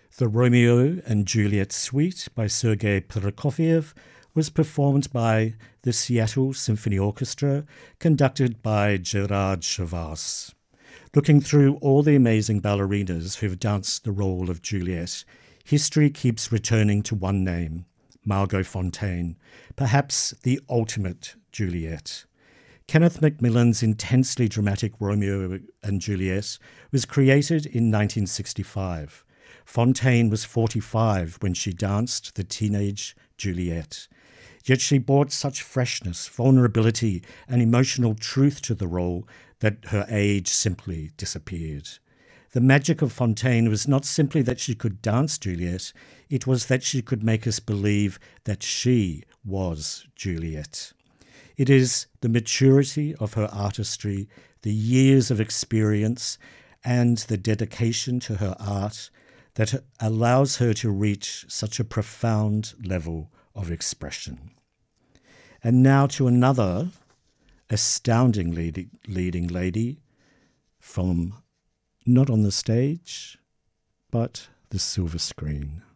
The Romeo and Juliet Suite by Sergei Prokofiev was performed by the Seattle Symphony Orchestra, conducted by Gerard Chavas. Looking through all the amazing ballerinas who have danced the role of Juliet, history keeps returning to one name, Margot Fonteyn, perhaps the ultimate Juliet. Kenneth Macmillan's intensely dramatic Romeo and Juliet was created in 1965. Fonteyn was 45 when she danced the teenage Juliet. Yet she brought such freshness, vulnerability, and emotional truth to the role that her age simply disappeared. The magic of Fonteyn was not simply that she could dance Juliet, it was that she could make us believe that she was Juliet. It is the maturity of her artistry, the years of experience, and the dedication to her art that allows her to reach such a profound level of expression. And now to another astounding leading lady from not on the stage, but the silver screen.